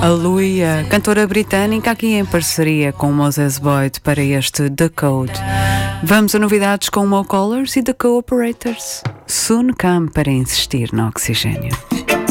A Louie, a cantora britânica, aqui em parceria com Moses Boyd para este The Code. Vamos a novidades com o Mo Colors e The Co-Operators. Soon Come para insistir no oxigênio.